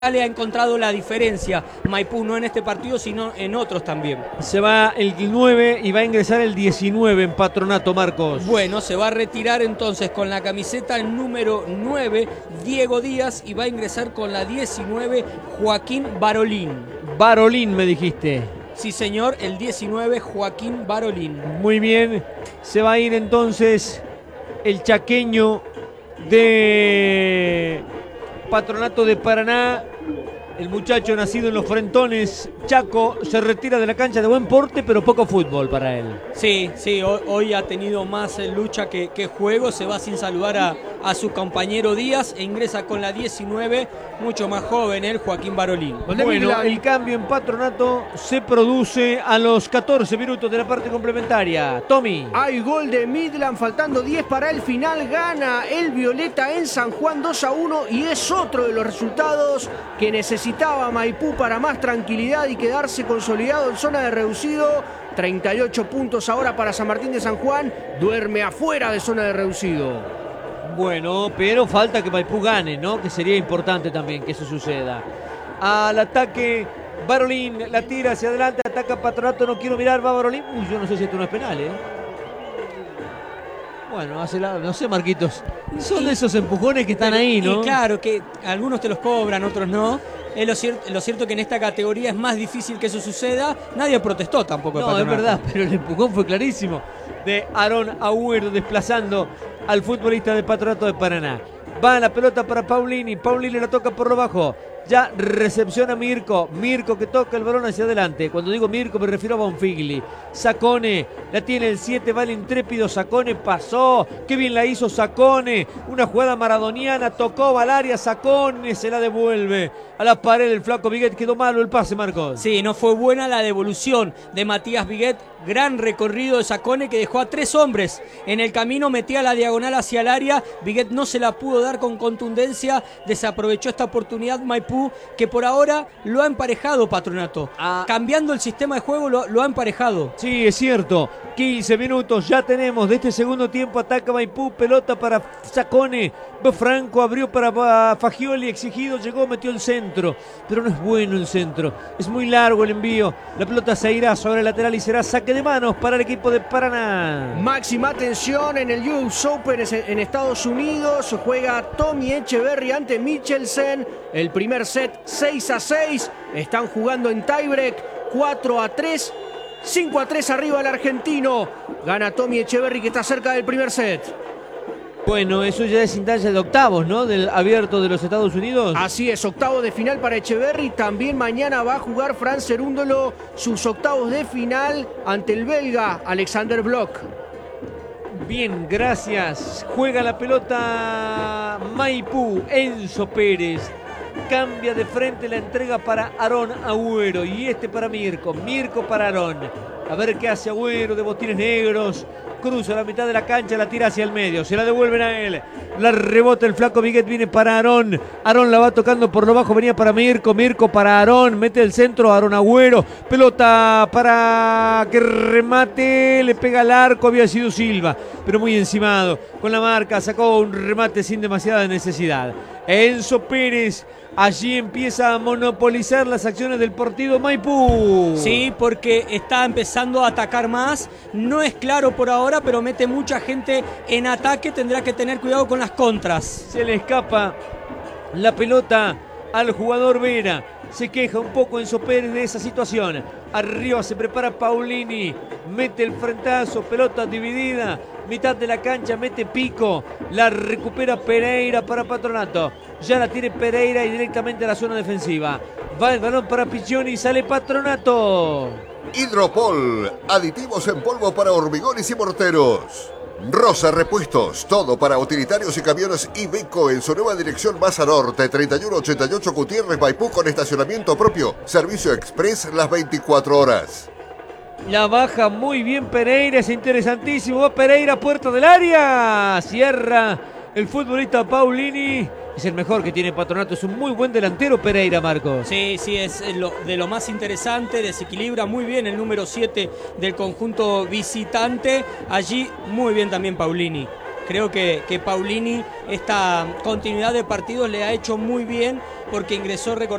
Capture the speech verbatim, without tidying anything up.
le ha encontrado la diferencia Maipú, no en este partido sino en otros también. Se va el nueve y va a ingresar el diecinueve en Patronato, Marcos. Bueno, se va a retirar entonces con la camiseta número nueve Diego Díaz y va a ingresar con la diecinueve Joaquín Barolín. Barolín me dijiste. Sí señor, el diecinueve Joaquín Barolín. Muy bien, se va a ir entonces el chaqueño de Patronato de Paraná. El muchacho nacido en los Frentones, Chaco, se retira de la cancha de buen porte, pero poco fútbol para él. Sí, sí, hoy, hoy ha tenido más lucha que, que juego. Se va sin saludar a, a su compañero Díaz e ingresa con la diecinueve, mucho más joven, el Joaquín Barolín. Bueno, el cambio en Patronato se produce a los catorce minutos de la parte complementaria. Tommy. Hay gol de Midland, faltando diez para el final. Gana el Violeta en San Juan dos a uno y es otro de los resultados que necesitaba Maipú para más tranquilidad y quedarse consolidado en zona de reducido. treinta y ocho puntos ahora para San Martín de San Juan. Duerme afuera de zona de reducido. Bueno, pero falta que Maipú gane, ¿no? Que sería importante también que eso suceda. Al ataque, Barolín la tira hacia adelante, ataca Patronato, no quiero mirar, va Barolín. Uy, yo no sé si esto no es penal, ¿eh? Bueno, hace la, no sé, Marquitos. Son de esos empujones que están Pero, ahí, ¿no? Y claro, que algunos te los cobran, otros no. Es lo cierto, lo cierto que en esta categoría es más difícil que eso suceda. Nadie protestó tampoco. No, es verdad, pero el empujón fue clarísimo. De Aarón Agüero desplazando al futbolista de Patronato de Paraná. Va la pelota para Paulini. Paulini la toca por lo bajo. Ya recepciona Mirko. Mirko que toca el balón hacia adelante. Cuando digo Mirko me refiero a Bonfigli. Sacone. La tiene el siete. Va el intrépido. Sacone pasó. Qué bien la hizo Sacone. Una jugada maradoniana. Tocó Valaria. Sacone se la devuelve a la pared. El flaco Viguet. Quedó malo el pase, Marcos. Sí, no fue buena la devolución de Matías Viguet. Gran recorrido de Sacone que dejó a tres hombres en el camino. Metía la diagonal hacia el área. Viguet no se la pudo dar con contundencia. Desaprovechó esta oportunidad Maipú, que por ahora lo ha emparejado Patronato. Ah. Cambiando el sistema de juego lo, lo ha emparejado. Sí, es cierto. quince minutos ya tenemos de este segundo tiempo. Ataca Maipú, pelota para Sacone. Franco abrió para Fagioli, exigido, llegó, metió el centro. Pero no es bueno el centro. Es muy largo el envío. La pelota se irá sobre el lateral y será saque de manos para el equipo de Paraná. Máxima tensión en el U S Open en Estados Unidos. Juega Tommy Echeverry ante Michelsen. El primer set seis a seis. Están jugando en tiebreak cuatro a tres. cinco a tres arriba el argentino. Gana Tommy Echeverry que está cerca del primer set. Bueno, eso ya es instancia de octavos, ¿no? Del abierto de los Estados Unidos. Así es, octavo de final para Echeverry. También mañana va a jugar Fran Cerúndolo sus octavos de final ante el belga Alexander Bloch. Bien, gracias. Juega la pelota Maipú. Enzo Pérez. Cambia de frente la entrega para Aarón Agüero. Y este para Mirko. Mirko para Aarón. A ver qué hace Agüero de botines negros. Cruza la mitad de la cancha, la tira hacia el medio. Se la devuelven a él. La rebota el flaco Viguet, viene para Aarón. Aarón la va tocando por lo bajo, venía para Mirko. Mirko para Aarón, mete el centro, Aarón Agüero. Pelota para que remate, le pega al arco, había sido Silva. Pero muy encimado, con la marca, sacó un remate sin demasiada necesidad. Enzo Pérez. Allí empieza a monopolizar las acciones del partido Maipú. Sí, porque está empezando a atacar más. No es claro por ahora, pero mete mucha gente en ataque. Tendrá que tener cuidado con las contras. Se le escapa la pelota al jugador Vera. Se queja un poco Enzo Pérez de esa situación. Arriba se prepara Paulini. Mete el frentazo, pelota dividida. Mitad de la cancha, mete Pico. La recupera Pereira para Patronato. Ya la tiene Pereira y directamente a la zona defensiva. Va el balón para Piccioni y sale Patronato. Hidropol, aditivos en polvo para hormigones y morteros. Rosa Repuestos, todo para utilitarios y camiones Iveco en su nueva dirección Maza Norte, treinta y uno ochenta y ocho Gutiérrez, Maipú, con estacionamiento propio. Servicio express las veinticuatro horas. La baja muy bien Pereira, es interesantísimo. Va Pereira, puerta del área. Cierra el futbolista Paulini. Es el mejor que tiene Patronato, es un muy buen delantero Pereira, Marcos. Sí, sí, es lo, de lo más interesante, desequilibra muy bien el número siete del conjunto visitante. Allí muy bien también Paulini. Creo que, que Paulini esta continuidad de partidos le ha hecho muy bien porque ingresó, recordemos,